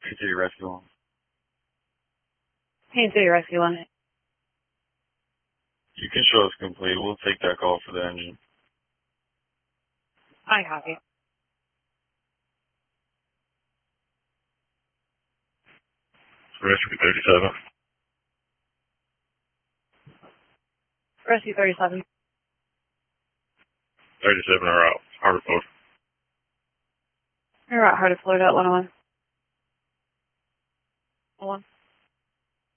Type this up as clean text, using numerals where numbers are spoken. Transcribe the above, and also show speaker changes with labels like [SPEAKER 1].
[SPEAKER 1] City Rescue 1.
[SPEAKER 2] Hey, City Rescue 1.
[SPEAKER 1] You can show us complete. We'll take that call for the engine.
[SPEAKER 2] I copy.
[SPEAKER 1] Rescue 37.
[SPEAKER 2] Rescue 37.
[SPEAKER 1] 37 are out. Harbor Post.
[SPEAKER 2] You're at Heart of Florida at 101. 101.